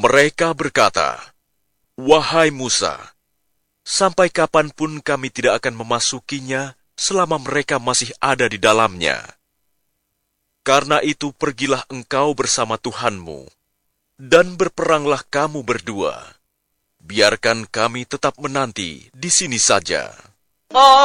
Mereka berkata, "Wahai Musa, sampai kapanpun kami tidak akan memasukinya selama mereka masih ada di dalamnya. Karena itu pergilah engkau bersama Tuhanmu, dan berperanglah kamu berdua. Biarkan kami tetap menanti di sini saja."